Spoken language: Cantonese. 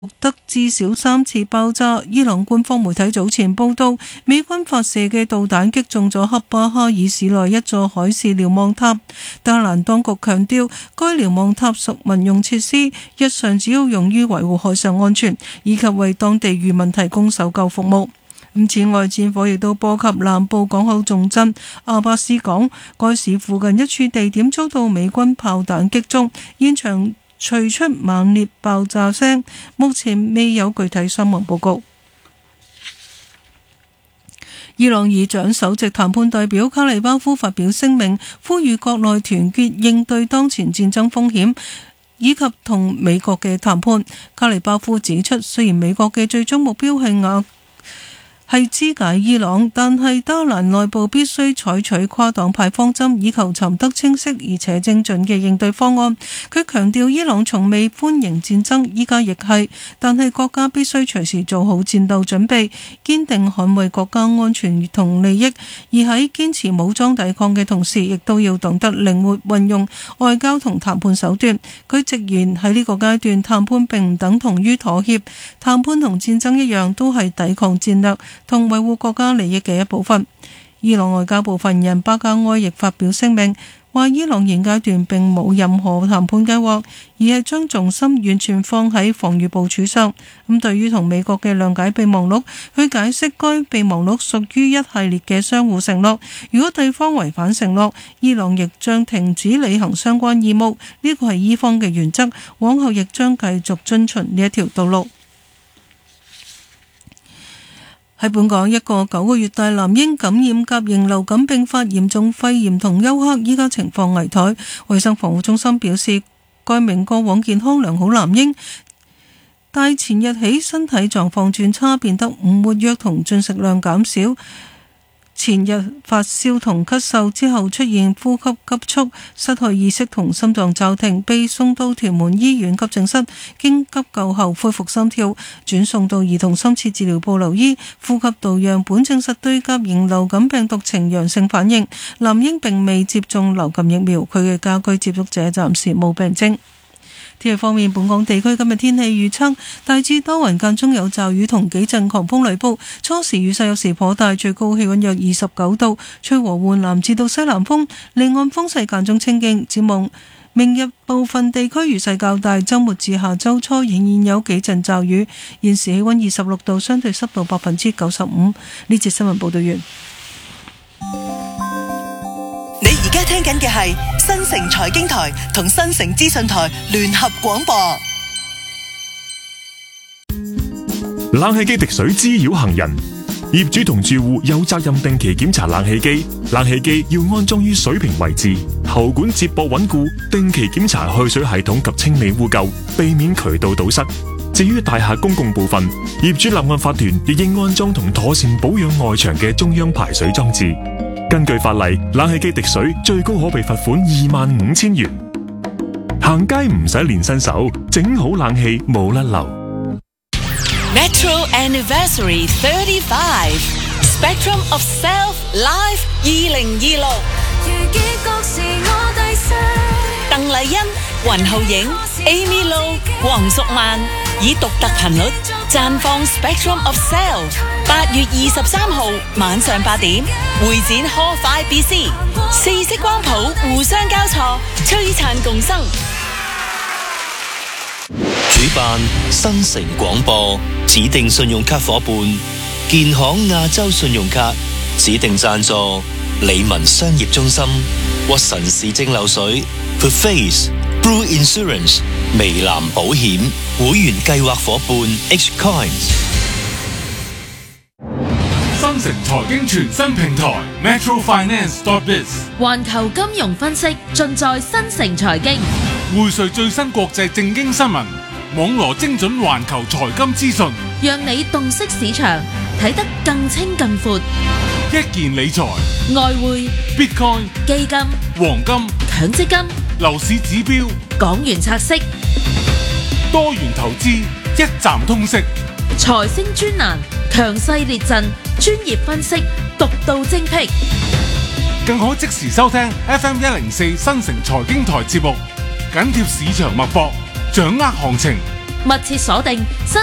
得至少3次爆炸。伊朗官方媒體早前報道，美軍發射嘅導彈擊中咗克巴哈爾市內一座海事瞭望塔。德蘭當局強調，該瞭望塔屬民用設施，日常只要用於維護海上安全，以及為當地漁民提供搜救服務。此外，戰火亦都波及南部港口重鎮阿巴斯港，該市附近一處地點遭到美軍炮彈擊中，現場傳出猛烈爆炸聲，目前未有具體傷亡報告。伊朗議長首席談判代表卡利巴夫發表聲明，呼籲國內團結應對當前戰爭風險，以及同美國嘅談判。卡利巴夫指出，雖然美國嘅最終目標係肢解伊朗，但係德蘭內部必須採取跨黨派方針，以求尋得清晰而且精準嘅應對方案。佢強調，伊朗從未歡迎戰爭，依家亦係，但係國家必須隨時做好戰鬥準備，堅定捍衛國家安全同利益。而喺堅持武裝抵抗嘅同時，亦都要懂得靈活運用外交同談判手段。佢直言，喺呢個階段，談判並唔等同於妥協，談判同戰爭一樣，都係抵抗戰略同維護國家利益嘅一部分。伊朗外交部發言人巴加埃亦發表聲明，話伊朗現階段並冇任何談判計劃，而係將重心完全放喺防禦部署上。對於同美國嘅諒解備忘錄，佢解釋該備忘錄屬於一系列嘅相互承諾，如果對方違反承諾，伊朗亦將停止履行相關義務，呢個係伊方嘅原則，往後亦將繼續遵循呢一條道路。喺本港，一個9個月大男嬰感染甲型流感併發嚴重肺炎同休克，依家情況危殆。衛生防護中心表示，該名過往健康良好男嬰，但前日起身體狀況轉差，變得唔活躍同進食量減少。前日發燒同咳嗽之後出現呼吸急促、失去意識同心臟驟停，被送到屯門醫院急症室，經急救後恢復心跳，轉送到兒童深切治療部留醫。呼吸道樣本證實對甲型流感病毒呈陽性反應。男嬰並未接種流感疫苗，佢嘅家居接觸者暫時冇病徵。天氣方面，本港地區今日天氣預測大致多雲，間中有驟雨同幾陣狂風雷暴，初時雨勢有時頗大，最高氣溫約29度，吹和緩南至到西南風，離岸風勢間中清勁。展望明日部分地區雨勢較大，周末至下周初仍然有幾陣驟雨。現時氣溫26度，相對濕度95%。呢節新聞報道完。 你而家聽緊嘅係新城財經台同新城資訊台聯合廣播。 冷氣機滴水滋擾行人，業主同住戶有責任定期檢查冷氣機。冷氣機要安裝於水平位置，喉管接駁穩固，定期檢查去水系統及清理污垢，避免渠道堵塞。至於大廈公共部分，業主立案法團亦應安裝同妥善保養外牆嘅中央排水裝置。根據法例，冷氣機滴水最高可被罰款25,000元。行街唔使練新手，整好冷氣冇甩漏。 Metro Anniversary 35 Spectrum of Self Live 2026。鄧麗欣、雲浩影、Amy Lo、黃淑曼以獨特頻率綻放 Spectrum of Self。8月23號晚上8點，會展 Hall 5 BC， 四色光譜互相交錯，璀璨共生。 主辦新城廣播，指定信用卡夥伴建行亞洲信用卡，指定贊助理文商業中心、屈臣氏蒸餾水、Put Face、Blue Insurance、微藍保險會員計劃夥伴 H Coins。 新城財經全新平台 MetroFinance.biz， 環球金融分析盡在新城財經， 匯萃最新國際政經新聞，網羅精準環球財金資訊， 讓你洞悉市場，睇得更清更闊。 一件理財、 外匯、 Bitcoin、 基金、 黃金、 強積金、 樓市指標、 港元拆息、 多元投資，一站通識。 財星專欄，強勢列陣，專業分析，獨到精闢。 更可即時收聽 FM104新城財經台節目，緊貼市場脈搏，掌握行情， 密切鎖定新